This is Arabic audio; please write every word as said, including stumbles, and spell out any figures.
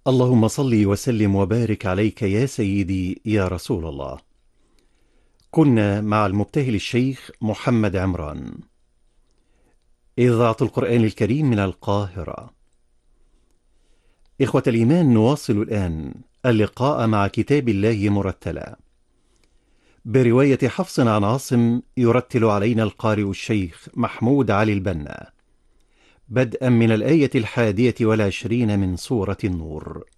اللهم صل وسلم وبارك عليك يا سيدي يا رسول الله. كنا مع المبتهل الشيخ محمد عمران، إذاعة القرآن الكريم من القاهرة. إخوة الإيمان، نواصل الآن اللقاء مع كتاب الله مرتلا برواية حفص عن عاصم، يرتل علينا القارئ الشيخ محمود علي البنا، بدءا من الآية الحادية والعشرين من سورة النور.